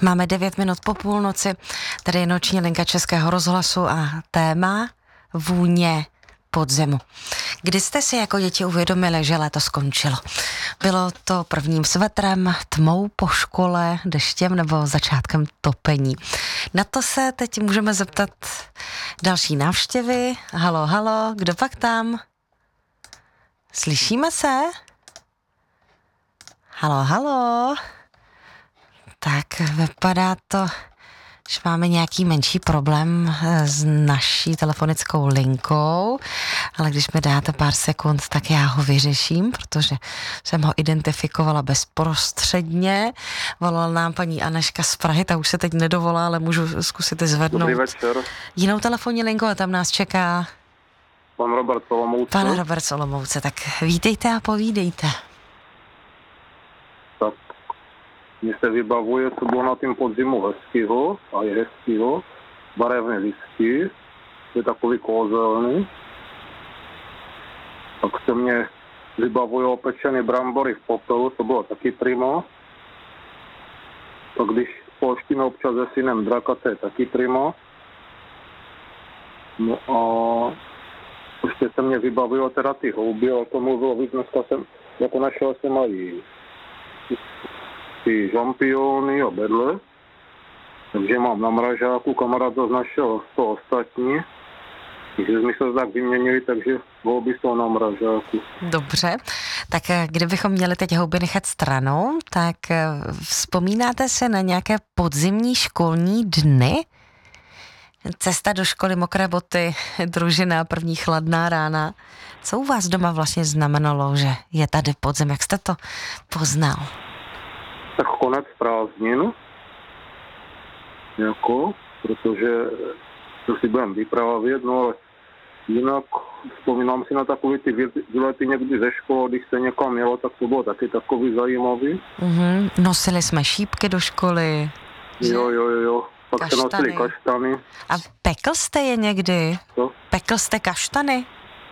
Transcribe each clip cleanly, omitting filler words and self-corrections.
Máme 9 minut po půlnoci, tady je noční linka Českého rozhlasu a téma vůně podzimu. Kdy jste si jako děti uvědomili, že léto skončilo? Bylo to prvním svetrem, tmou po škole, deštěm nebo začátkem topení? Na to se teď můžeme zeptat další návštěvy. Halo, halo, kdo pak tam? Slyšíme se? Halo, halo. Tak vypadá to, že máme nějaký menší problém s naší telefonickou linkou, ale když mi dáte pár sekund, tak já ho vyřeším, protože jsem ho identifikovala bezprostředně. Volala nám paní Aneška z Prahy, ta už se teď nedovolá, ale můžu zkusit zvednout. Dobrý večer. Jinou telefonní linku a tam nás čeká Pan Robert z Olomouce. Pan Robert z Olomouce, tak vítejte a povídejte. Tak mně se vybavuje, co bylo na tým podzimu hezkýho a je hezkýho. Barevné listy, je takový kouzelný. Tak se mě vybavuje opečené brambory v popelu, to bylo taky prima. Tak když polštíme občas se synem draka, to je taky prima. No a ještě se mě vybavilo teda ty houby, ale to mluvilo víc, dneska jsem, jako našel jsem i ty žampiony a bedle, takže mám na mražáku, kamarád to našel 100 ostatní, takže jsme se tak vyměnili, takže houby jsou na mražáku. Dobře, tak kdybychom měli teď houby nechat stranou, tak vzpomínáte se na nějaké podzimní školní dny? Cesta do školy, mokré boty, družina, první chladná rána. Co u vás doma vlastně znamenalo, že je tady podzim? Jak jste to poznal? Tak konec prázdnin, jako, protože to si budeme vyprávět, no ale jinak vzpomínám si na takové ty výlety někdy ze školy, když se někam jelo, tak to bylo taky takový zajímavý. Nosili jsme šípky do školy. Jo. Pak kaštany. se nosili kaštany. A pekl jste je někdy? Co? Pekl jste kaštany?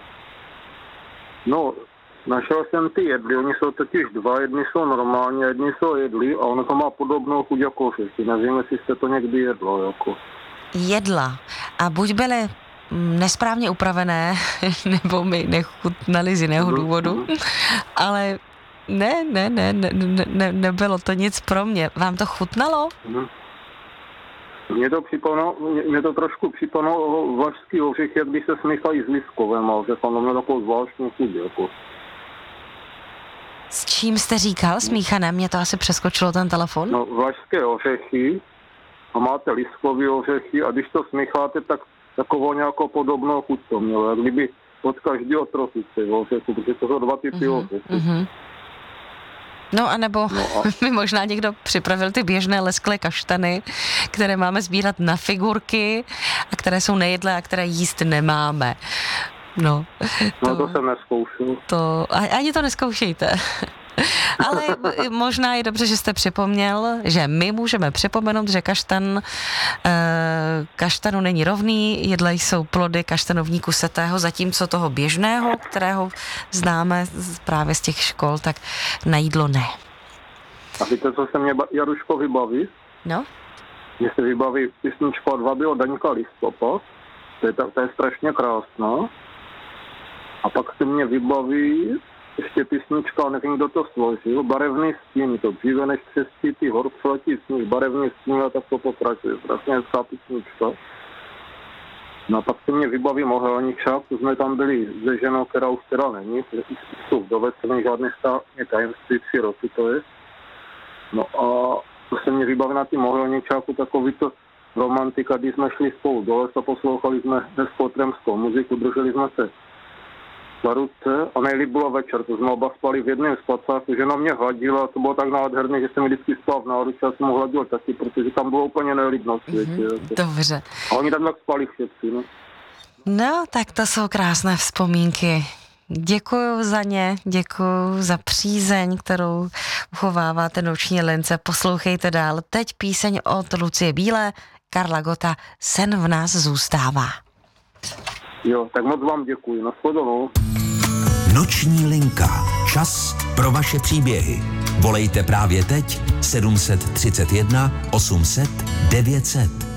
No, našel jsem ty jedly, oni jsou totiž dva, jedni jsou normální, jedni jsou jedli a ono to má podobnou chuť jako ořechy. Nevím, jestli jste to někdy jedlo, jako. Jedla. A buď byly nesprávně upravené, nebo mi nechutnali z jiného důvodu, ale nebylo to nic pro mě. Vám to chutnalo? Mě to trošku připomínalo vašský ořech, jak když se smíchají s liskovem, ale že tam měl takovou zvláštní chuť, jako. S čím jste říkal? Smíchané? Mě to asi přeskočilo ten telefon. No, vašské ořechy a máte liskový ořechy a když to smícháte, tak takovou nějakou podobnou chuť to mělo, jak kdyby od každého trošice ořechu, protože to jsou dva typy ořechů. No a nebo mi možná někdo připravil ty běžné lesklé kaštany, které máme sbírat na figurky a které jsou nejedlé a které jíst nemáme. No to jsem neskoušel. Ani to neskoušejte. Ale možná je dobře, že jste připomněl, že my můžeme připomenout, že kaštanu není rovný, jedle jsou plody kaštanovní kusetého, zatímco toho běžného, kterého známe právě z těch škol, tak na jídlo ne. A víte, co se mě, Jaruško, vybaví? No? Mně se vybaví písnička od Vaby od Daňka Listopad, to je strašně krásná. A pak se mě vybaví ještě písnička, nevím, kdo to složil, Barevný stín, to dříve než přestí ty hor přiletí sníh, barevný stín, a tak to pokračuje, strašně hezká písnička. No a pak se mě vybaví Mohelníčák, to jsme tam byli se ženou, která už teda není, jsou vdovec, není žádné státní tajemství, 3 roky to je. No a to se mě vybaví na tím Mohelníčáku, takový to romantika, když jsme šli spolu do lesa, poslouchali jsme neskotremskou muziku, drželi jsme se za ruce a nejlíp bylo večer, to jsme oba spali v jednom spacáku, žena mě hladila, to bylo tak nádherné, že jsem mi vždycky spal v náruči a jsem ho hladil taky, protože tam bylo úplně nejlíp na světě. Dobře. A oni tam tak spali všetci, no. No, tak to jsou krásné vzpomínky. Děkuju za ně, děkuju za přízeň, kterou uchováváte noční lince. Poslouchejte dál. Teď píseň od Lucie Bílé, Karla Gotta, Sen v nás zůstává. Jo, tak moc vám děkuji. Nashledanou. Noční linka. Čas pro vaše příběhy. Volejte právě teď 731 800 900.